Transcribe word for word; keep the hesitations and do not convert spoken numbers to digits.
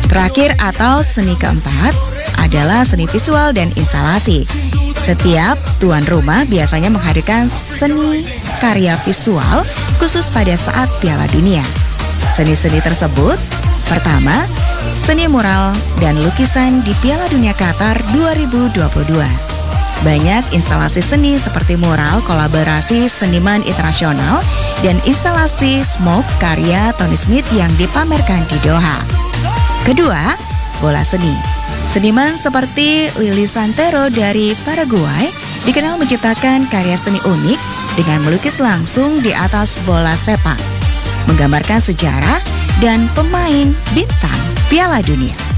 Terakhir atau seni keempat adalah seni visual dan instalasi. Setiap tuan rumah biasanya menghadirkan seni karya visual khusus pada saat Piala Dunia. Seni-seni tersebut, pertama, seni mural dan lukisan di Piala Dunia Qatar dua ribu dua puluh dua. Banyak instalasi seni seperti mural kolaborasi seniman internasional dan instalasi smoke karya Tony Smith yang dipamerkan di Doha. Kedua, bola seni. Seniman seperti Lili Santero dari Paraguay dikenal menciptakan karya seni unik dengan melukis langsung di atas bola sepak, menggambarkan sejarah dan pemain bintang Piala Dunia.